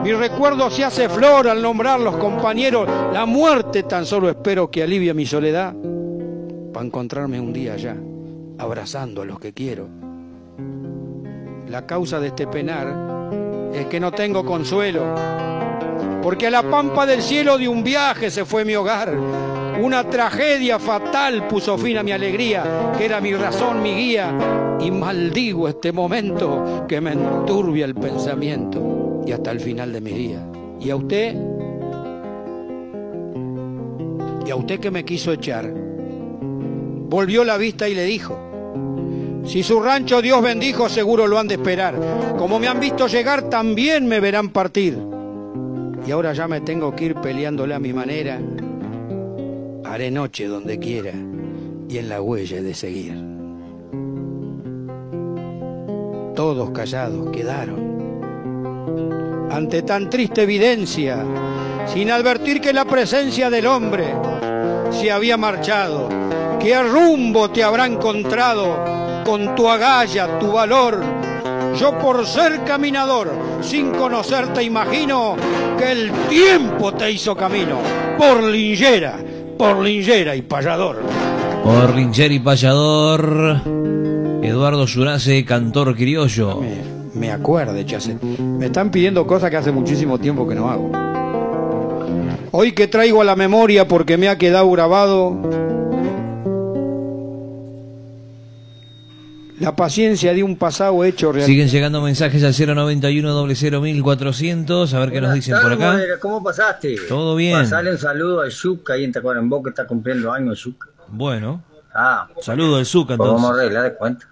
Mi recuerdo se hace flor al nombrar los compañeros. La muerte tan solo espero que alivie mi soledad, para encontrarme un día allá, abrazando a los que quiero. La causa de este penar es que no tengo consuelo, porque a la pampa del cielo de un viaje se fue mi hogar. Una tragedia fatal puso fin a mi alegría, que era mi razón, mi guía, y maldigo este momento que me enturbia el pensamiento y hasta el final de mis días. ¿Y a usted? ¿Y a usted que me quiso echar? Volvió la vista y le dijo: si su rancho Dios bendijo, seguro lo han de esperar. Como me han visto llegar, también me verán partir. Y ahora ya me tengo que ir peleándole a mi manera. Haré noche donde quiera y en la huella he de seguir. Todos callados quedaron ante tan triste evidencia, sin advertir que la presencia del hombre se había marchado. ¿Qué rumbo te habrá encontrado con tu agalla, tu valor? Yo por ser caminador, sin conocerte imagino que el tiempo te hizo camino por linchera y payador. Por linchera y payador, Eduardo Yurace, cantor criollo. Me acuerde, Chase. Me están pidiendo cosas que hace muchísimo tiempo que no hago. Hoy que traigo a la memoria porque me ha quedado grabado la paciencia de un pasado hecho real. Siguen llegando mensajes al 091-00-1400. A ver qué nos dicen por acá. ¿Cómo pasaste? Todo bien. Pasale un saludo al Zucca ahí en Tacuarembó, que está cumpliendo años, Zucca. Bueno. Saludo al Zucca, pues entonces. vamos a arreglar de cuenta.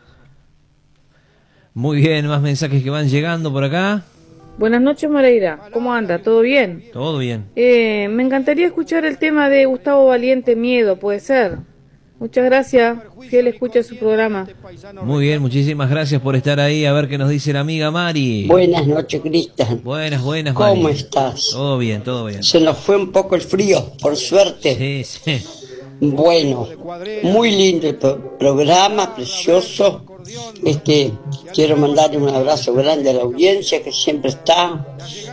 Muy bien, más mensajes que van llegando por acá. Buenas noches, Moreira. ¿Cómo anda? ¿Todo bien? Todo bien. Me encantaría escuchar el tema de Gustavo Valiente, Miedo, ¿puede ser? Muchas gracias, fiel escucha de su programa. Muy bien, muchísimas gracias por estar ahí. A ver qué nos dice la amiga Mari. Buenas noches, Cristian. Buenas, Mari. ¿Cómo estás? Todo bien, todo bien. Se nos fue un poco el frío, por suerte. Sí, sí. Bueno, muy lindo el programa, precioso. Quiero mandarle un abrazo grande a la audiencia que siempre está.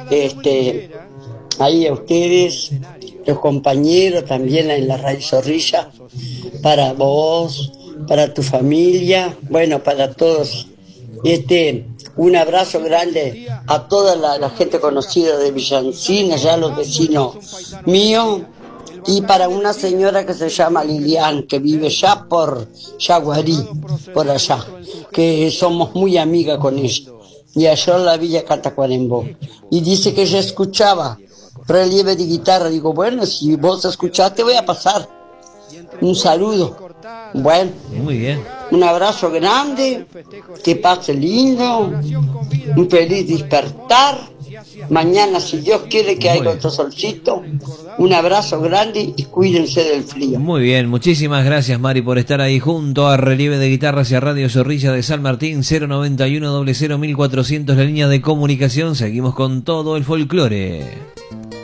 Ahí a ustedes, los compañeros también en la Radio Zorrilla, para vos, para tu familia, bueno, para todos. Un abrazo grande a toda la gente conocida de Villancina, ya los vecinos míos, y para una señora que se llama Lilian, que vive ya por Yaguarí, por allá, que somos muy amigas con ella, y allá en la Villa Catacuarembó, y dice que ella escuchaba Relieve de Guitarra. Digo, bueno, si vos escuchaste voy a pasar un saludo. Bueno, muy bien. Un abrazo grande, que pase lindo, un feliz despertar. Mañana, si Dios quiere, que haya otro solcito. Un abrazo grande y cuídense del frío. Muy bien, muchísimas gracias, Mari, por estar ahí junto a Relieve de Guitarras y a Radio Zorrilla de San Martín. 091-00-1400, la línea de comunicación. Seguimos con todo el folclore.